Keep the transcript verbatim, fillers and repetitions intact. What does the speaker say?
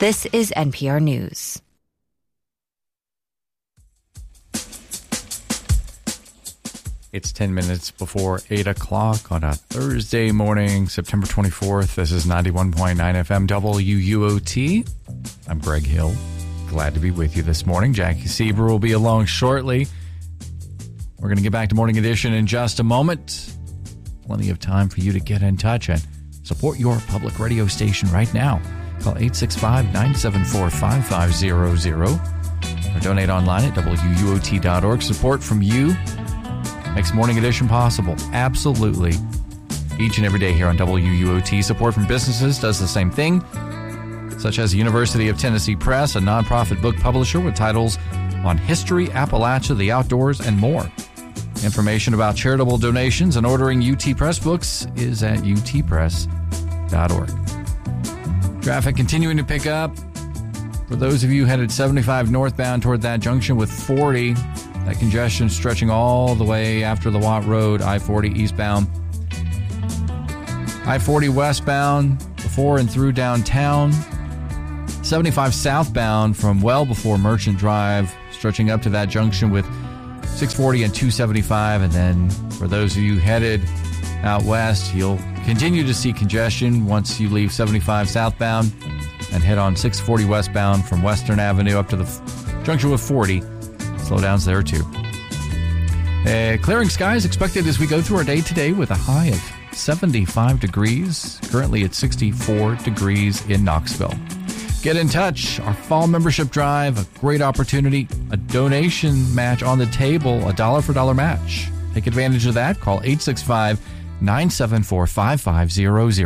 This is N P R News. It's ten minutes before eight o'clock on a Thursday morning, September twenty-fourth. This is ninety-one point nine F M W U O T. I'm Greg Hill. Glad to be with you this morning. Jackie Sieber will be along shortly. We're going to get back to Morning Edition in just a moment. Plenty of time for you to get in touch and support your public radio station right now. Call eight six five, nine seven four, five five zero zero or donate online at W U O T dot org. Support from you makes Morning Edition possible. Absolutely. Each and every day here on W U O T. Support from businesses does the same thing, such as the University of Tennessee Press, a nonprofit book publisher with titles on history, Appalachia, the outdoors, and more. Information about charitable donations and ordering U T Press books is at U T press dot org. Traffic continuing to pick up. For those of you headed seventy-five northbound toward that junction with forty, that congestion stretching all the way after the Watt Road, I forty eastbound. I forty westbound before and through downtown. seventy-five southbound from well before Merchant Drive, stretching up to that junction with six forty and two seventy-five. And then for those of you headed out west, you'll continue to see congestion once you leave seventy-five southbound and head on six forty westbound from Western Avenue up to the f- junction with forty. Slowdowns there too. Uh, clearing skies expected as we go through our day today with a high of seventy-five degrees. Currently at sixty-four degrees in Knoxville. Get in touch. Our fall membership drive, a great opportunity, a donation match on the table, a dollar for dollar match. Take advantage of that. Call eight six five, nine seven four, five five zero zero.